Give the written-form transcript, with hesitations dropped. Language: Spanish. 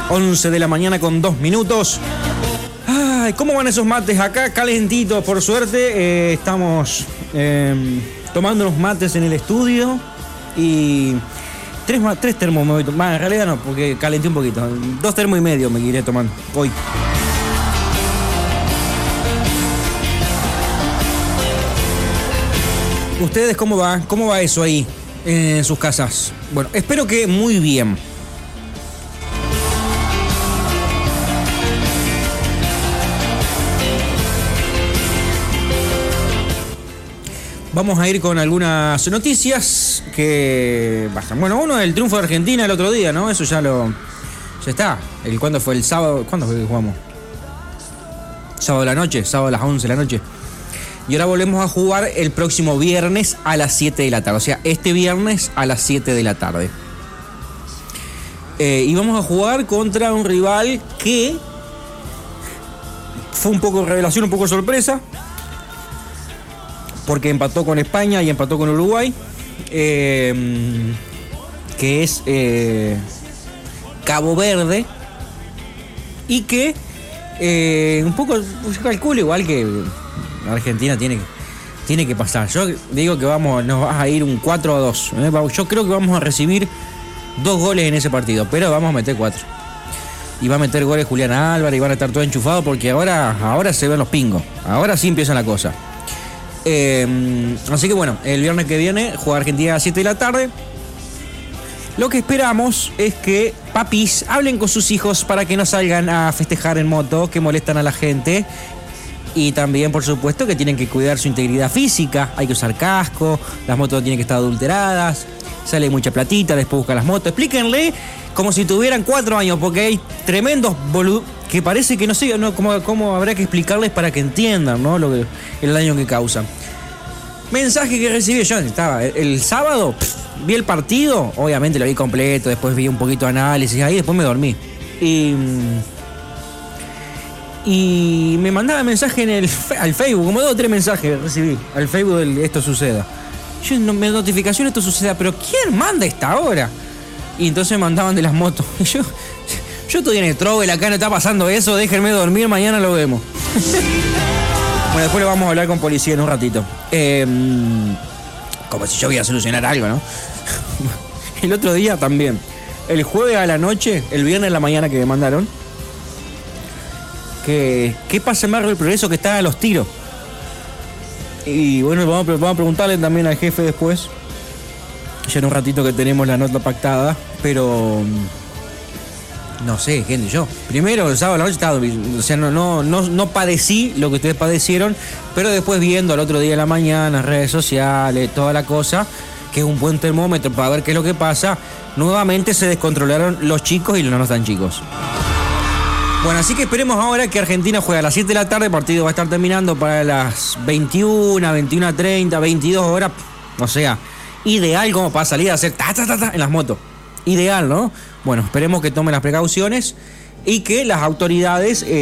11 de la mañana con 2 minutos. Ay, ¿cómo van esos mates acá? Calentitos, por suerte. Estamos tomando unos mates en el estudio. Y tres termos me voy tomando. En realidad no, porque calenté un poquito. 2 termos y medio me iré tomando hoy. ¿Ustedes cómo va? ¿Cómo va eso ahí en sus casas? Bueno, espero que muy bien. Vamos a ir con algunas noticias que bajan. Bueno, uno del triunfo de Argentina el otro día, ¿no? Eso ya está. ¿Cuándo fue? El sábado. ¿Cuándo fue que jugamos? Sábado de la noche, sábado a las 11 de la noche. Y ahora volvemos a jugar el próximo viernes a las 7 de la tarde. O sea, este viernes a las 7 de la tarde. Y vamos a jugar contra un rival que fue un poco revelación, un poco sorpresa. Porque empató con España y empató con Uruguay. Que es Cabo Verde. Y que un poco, yo calculo igual que Argentina tiene que pasar. Yo digo que nos va a ir un 4-2. Yo creo que vamos a recibir 2 goles en ese partido, pero vamos a meter 4. Y va a meter goles Julián Álvarez y van a estar todos enchufados porque ahora se ven los pingos. Ahora sí empieza la cosa. Así que bueno, el viernes que viene juega Argentina a las 7 de la tarde. Lo que esperamos es que papis hablen con sus hijos para que no salgan a festejar en moto, que molestan a la gente. Y también, por supuesto, que tienen que cuidar su integridad física. Hay que usar casco, las motos tienen que estar adulteradas, sale mucha platita, después buscan las motos. Explíquenle como si tuvieran 4 años, porque hay tremendos boludos que parece que no sé cómo habrá que explicarles para que entiendan, ¿no? El daño que causan. Mensaje que recibí yo, estaba el sábado, vi el partido, obviamente lo vi completo, después vi un poquito de análisis ahí, después me dormí. Y me mandaba mensaje al Facebook, como 2 o 3 mensajes recibí al Facebook del Esto Suceda. Yo me notificación Esto Suceda, pero ¿quién manda esta hora? Y entonces me mandaban de las motos. Y yo estoy en el Trouble, acá no está pasando eso, déjenme dormir, mañana lo vemos. Bueno, después le vamos a hablar con policía en un ratito. Como si yo voy a solucionar algo, ¿no? El otro día también. El jueves a la noche, el viernes a la mañana que me mandaron. ¿Qué pasa en Barrio del Progreso que están a los tiros? Y bueno, vamos a preguntarle también al jefe después. Ya en un ratito que tenemos la nota pactada. Pero no sé, gente, yo primero el sábado a la noche estaba, o sea, no padecí lo que ustedes padecieron, pero después viendo al otro día de la mañana, redes sociales, toda la cosa, que es un buen termómetro para ver qué es lo que pasa, nuevamente se descontrolaron los chicos y los no tan chicos. Bueno, así que esperemos ahora que Argentina juegue a las 7 de la tarde, el partido va a estar terminando para las 21:30, 22 horas, o sea, ideal como para salir a hacer ta en las motos. Ideal, ¿no? Bueno, esperemos que tomen las precauciones y que las autoridades